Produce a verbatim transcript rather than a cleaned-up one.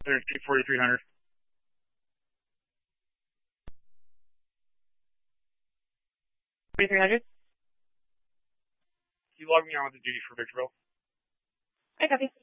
There's forty-three hundred. forty-three hundred? You log me on with the duty for Victorville. I copy.